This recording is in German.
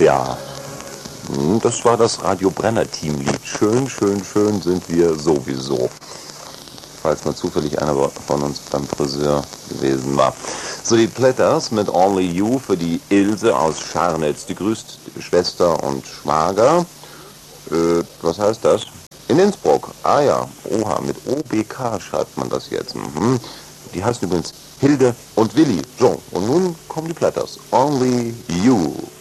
Ja, das war das Radio Brenner Teamlied. Schön, schön, schön sind wir sowieso. Falls mal zufällig einer von uns beim Friseur gewesen war. So, die Platters mit Only You für die Ilse aus Scharnitz. Die grüßt Schwester und Schwager. Was heißt das? In Innsbruck. Ah ja, oha, mit OBK schreibt man das jetzt. Mhm. Die heißen übrigens Hilde und Willi. So, und nun kommen die Platters. Only You.